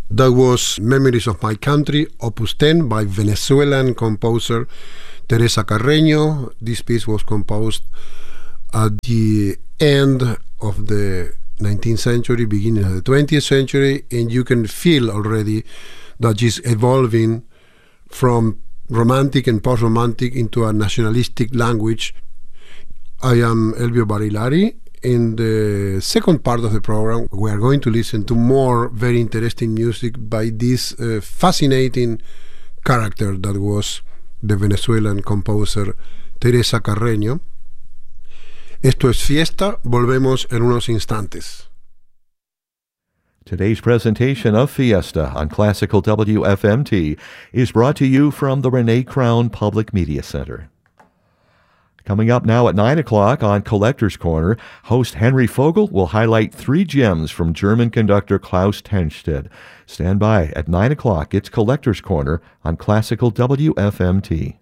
That was Memories of My Country, Opus 10 by Venezuelan composer Teresa Carreño. This piece was composed at the end of the 19th century, beginning of the 20th century, and you can feel already that she's evolving from romantic and post-romantic into a nationalistic language. I am Elvio Barilari. In the second part of the program, we are going to listen to more very interesting music by this fascinating character that was the Venezuelan composer Teresa Carreño. Esto es Fiesta. Volvemos en unos instantes. Today's presentation of Fiesta on Classical WFMT is brought to you from the Renee Crown Public Media Center. Coming up now at 9 o'clock on Collector's Corner, host Henry Fogel will highlight 3 gems from German conductor Klaus Tennstedt. Stand by at 9 o'clock. It's Collector's Corner on Classical WFMT.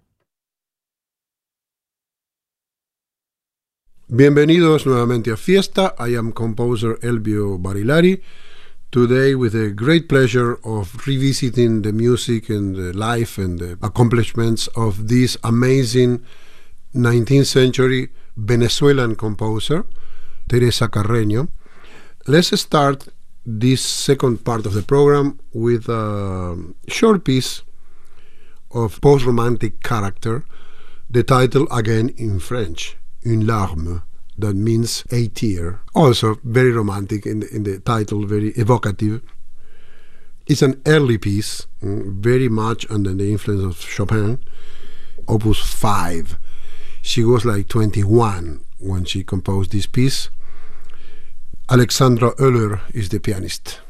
Bienvenidos nuevamente a Fiesta. I am composer Elvio Barilari. Today, with a great pleasure of revisiting the music and the life and the accomplishments of this amazing 19th century Venezuelan composer, Teresa Carreño. Let's start this second part of the program with a short piece of post-romantic character, the title again in French, Une larme, that means a tear. Also very romantic in the title, very evocative. It's an early piece, very much under the influence of Chopin, Opus 5. She was like 21 when she composed this piece. Alexandra Oehler is the pianist.